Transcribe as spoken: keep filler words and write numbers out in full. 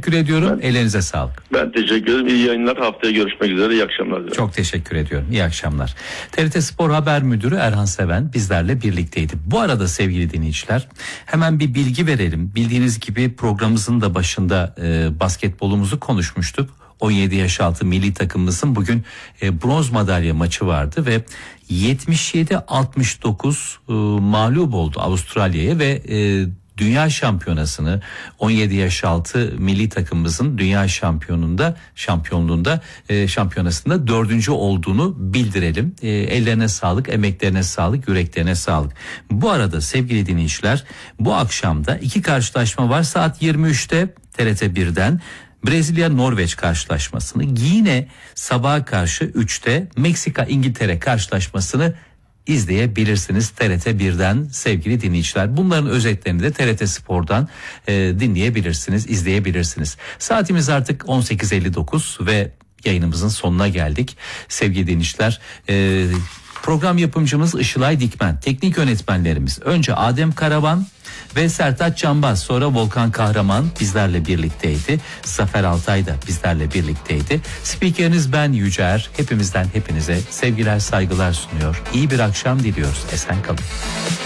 teşekkür ediyorum. Ben, Ellerinize sağlık. Ben teşekkür ederim. İyi yayınlar. Haftaya görüşmek üzere. İyi akşamlar diliyorum. Çok teşekkür ediyorum. İyi akşamlar. T R T Spor Haber Müdürü Erhan Seven bizlerle birlikteydi. Bu arada sevgili dinleyiciler, hemen bir bilgi verelim. Bildiğiniz gibi programımızın da başında e, basketbolumuzu konuşmuştuk. on yedi yaş altı milli takımımızın bugün e, bronz madalya maçı vardı ve yetmiş yedi altmış dokuz e, mağlup oldu Avustralya'ya ve e, Dünya şampiyonasını on yedi yaş altı milli takımımızın dünya şampiyonunda şampiyonluğunda e, şampiyonasında dördüncü olduğunu bildirelim. E, ellerine sağlık, emeklerine sağlık, yüreklerine sağlık. Bu arada sevgili dinleyiciler, bu akşamda iki karşılaşma var. Saat yirmi üçte T R T birden Brezilya-Norveç karşılaşmasını, yine sabaha karşı üçte Meksika-İngiltere karşılaşmasını izleyebilirsiniz T R T birden sevgili dinleyiciler. Bunların özetlerini de T R T Spor'dan e, dinleyebilirsiniz, izleyebilirsiniz. Saatimiz artık on sekiz elli dokuz ve yayınımızın sonuna geldik. Sevgili dinleyiciler, e, program yapımcımız Işılay Dikmen, teknik yönetmenlerimiz önce Adem Karavan ve Sertaç Canbaz, sonra Volkan Kahraman bizlerle birlikteydi. Zafer Altay da bizlerle birlikteydi. Spikeriniz ben Yücer. Hepimizden hepinize sevgiler, saygılar sunuyor. İyi bir akşam diliyoruz. Esen kalın.